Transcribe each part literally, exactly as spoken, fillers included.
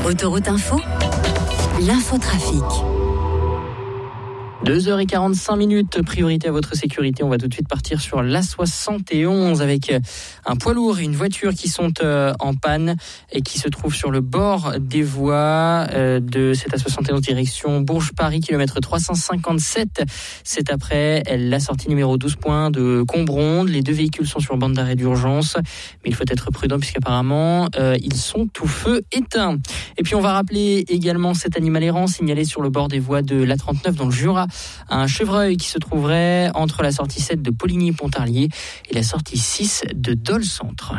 Autoroute Info, l'infotrafic. deux heures quarante-cinq minutes, priorité à votre sécurité. On va tout de suite partir sur l'A soixante et onze avec un poids lourd et une voiture qui sont en panne et qui se trouvent sur le bord des voies de cette A soixante et onze direction Bourges-Paris, kilomètre trois cent cinquante-sept. C'est après la sortie numéro douze points de Combronde. Les deux véhicules sont sur bande d'arrêt d'urgence, mais il faut être prudent puisqu'apparemment euh, ils sont tout feu éteints. Et puis on va rappeler également cet animal errant signalé sur le bord des voies de l'A trente-neuf dans le Jura. Un chevreuil qui se trouverait entre la sortie sept de Poligny-Pontarlier et la sortie six de Dole-Centre.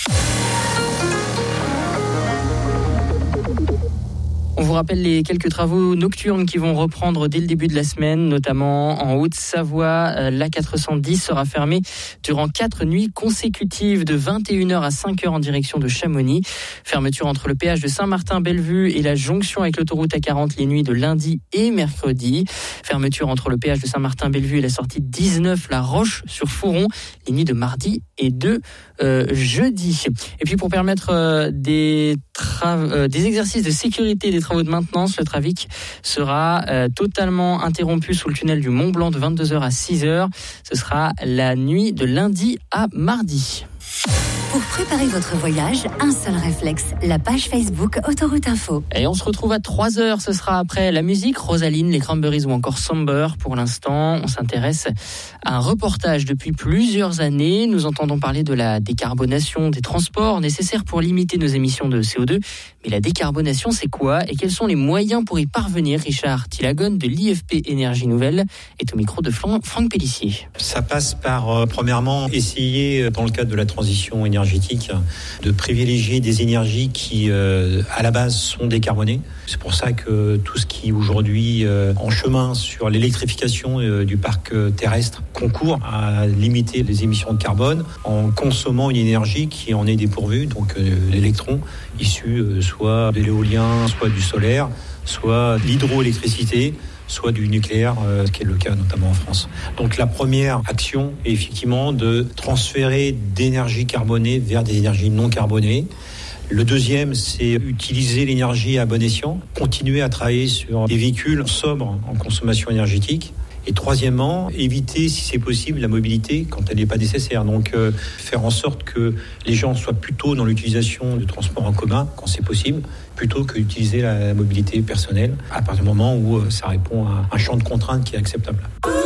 On vous rappelle les quelques travaux nocturnes qui vont reprendre dès le début de la semaine, notamment en Haute-Savoie. L'A quatre cent dix sera fermée durant quatre nuits consécutives de vingt et une heures à cinq heures en direction de Chamonix. Fermeture entre le péage de Saint-Martin-Bellevue et la jonction avec l'autoroute A quarante les nuits de lundi et mercredi. Fermeture entre le péage de Saint-Martin-Bellevue et la sortie dix-neuf La Roche-sur-Foron les nuits de mardi et de euh, jeudi. Et puis pour permettre euh, des, tra- euh, des exercices de sécurité, des travaux de maintenance, le trafic sera euh, totalement interrompu sous le tunnel du Mont Blanc de vingt-deux heures à six heures. Ce sera la nuit de lundi à mardi. Pour préparer votre voyage, un seul réflexe, la page Facebook Autoroute Info. Et on se retrouve à trois heures, ce sera après la musique, Rosaline, les Cranberries ou encore Somber. Pour l'instant, on s'intéresse à un reportage depuis plusieurs années. Nous entendons parler de la décarbonation des transports nécessaires pour limiter nos émissions de C O deux. Mais la décarbonation, c'est quoi et quels sont les moyens pour y parvenir? Richard Tilagone de l'I F P Énergie Nouvelle est au micro de Franck Pellissier. Ça passe par, euh, premièrement, essayer, dans le cadre de la transition énergétique, de privilégier des énergies qui, euh, à la base, sont décarbonées. C'est pour ça que tout ce qui, aujourd'hui, euh, en chemin sur l'électrification euh, du parc euh, terrestre concourt à limiter les émissions de carbone en consommant une énergie qui en est dépourvue, donc euh, l'électron, issu euh, soit de l'éolien, soit du solaire, soit de l'hydroélectricité, soit du nucléaire, euh, ce qui est le cas notamment en France. Donc la première action est effectivement de transférer d'énergie carbonée vers des énergies non carbonées. Le deuxième, c'est utiliser l'énergie à bon escient, continuer à travailler sur des véhicules sobres en consommation énergétique. Et troisièmement, éviter, si c'est possible, la mobilité quand elle n'est pas nécessaire. Donc, euh, faire en sorte que les gens soient plutôt dans l'utilisation de transports en commun, quand c'est possible, plutôt que d'utiliser la mobilité personnelle, à partir du moment où euh, ça répond à un champ de contraintes qui est acceptable.